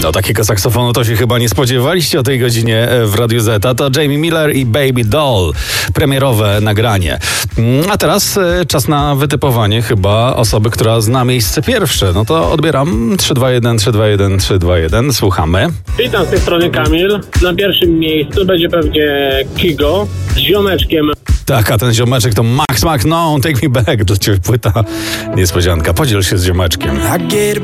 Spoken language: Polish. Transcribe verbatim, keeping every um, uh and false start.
No takiego saksofonu to się chyba nie spodziewaliście o tej godzinie w Radiu Zeta. To Jamie Miller i Baby Doll. Premierowe nagranie. A teraz czas na wytypowanie chyba osoby, która zna miejsce pierwsze. No to odbieram trzy dwa jeden, trzy dwa jeden, trzy dwa jeden. Słuchamy. Witam z tej strony Kamil. Na pierwszym miejscu będzie pewnie Kigo z ziomeczkiem. Tak, a ten ziomeczek to Max Max, no, Take Me Back. Dla ciebie płyta niespodzianka. Podziel się z ziomeczkiem.